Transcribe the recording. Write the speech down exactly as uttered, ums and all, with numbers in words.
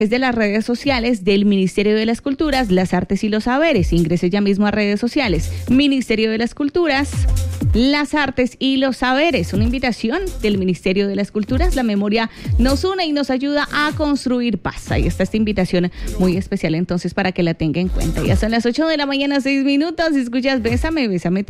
de las redes sociales del Ministerio de las Culturas, las Artes y los Saberes. Ingrese ya mismo a redes sociales, Ministerio de las Culturas, las Artes y los Saberes. Una invitación del Ministerio de las Culturas. La memoria nos une y nos ayuda a construir paz. Ahí está esta invitación muy especial entonces para que la tenga en cuenta. Ya son las ocho de la mañana, seis minutos. Si escuchas Bésame, Bésame.